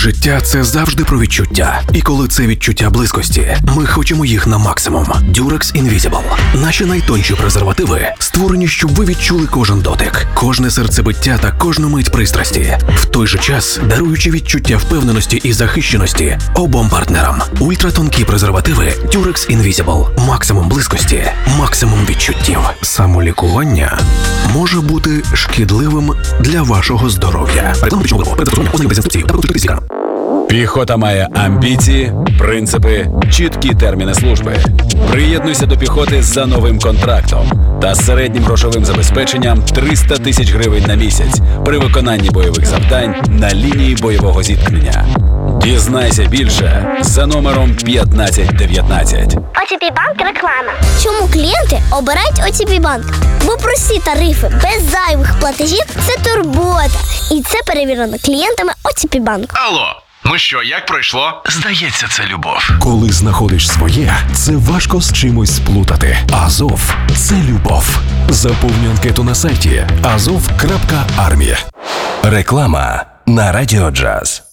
Життя – це завжди про відчуття. І коли це відчуття близькості, ми хочемо їх на максимум. Durex Invisible. Наші найтонші презервативи створені, щоб ви відчули кожен дотик, кожне серцебиття та кожну мить пристрасті. В той же час даруючи відчуття впевненості і захищеності обом партнерам. Ультратонкі презервативи Durex Invisible. Максимум близькості, максимум відчуттів. Самолікування може бути шкідливим для вашого здоров'я. Реклама пічного виробу. Перед застосуванням ознайомтесь з інструкцією та консультуйтесь з лікарем. Піхота має амбіції, принципи, чіткі терміни служби. Приєднуйся до піхоти за новим контрактом та з середнім грошовим забезпеченням 300 тисяч гривень на місяць при виконанні бойових завдань на лінії бойового зіткнення. Дізнайся більше за номером 1519. ОТП Банк реклама. Чому клієнти обирають ОТП Банк? Бо прості тарифи без зайвих платежів – це турбота. І це перевірено клієнтами ОТП Банк. Алло, ну що, як пройшло? Здається, це любов. Коли знаходиш своє, це важко з чимось сплутати. Азов – це любов. Заповнюй анкету на сайті azov.army. Реклама на Радіо Джаз.